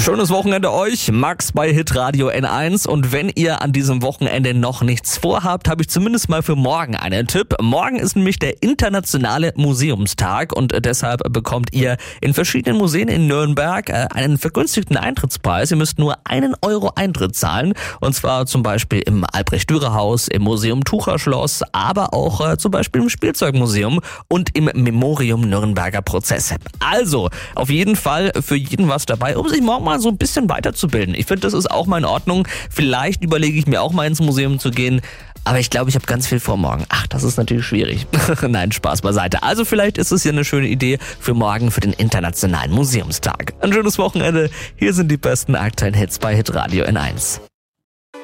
Schönes Wochenende euch, Max bei Hitradio N1 und wenn ihr an diesem Wochenende noch nichts vorhabt, habe ich zumindest mal für morgen einen Tipp. Morgen ist nämlich der internationale Museumstag und deshalb bekommt ihr in verschiedenen Museen in Nürnberg einen vergünstigten Eintrittspreis. Ihr müsst nur 1 Euro Eintritt zahlen und zwar zum Beispiel im Albrecht-Dürer-Haus, im Museum Tucherschloss, aber auch zum Beispiel im Spielzeugmuseum und im Memorium Nürnberger Prozesse. Also auf jeden Fall für jeden was dabei, um sich morgen mal so ein bisschen weiterzubilden. Ich finde, das ist auch mal in Ordnung. Vielleicht überlege ich mir auch mal ins Museum zu gehen. Aber ich glaube, ich habe ganz viel vor morgen. Ach, das ist natürlich schwierig. Nein, Spaß beiseite. Also vielleicht ist es ja eine schöne Idee für morgen, für den Internationalen Museumstag. Ein schönes Wochenende. Hier sind die besten aktuellen Hits bei Hitradio N1.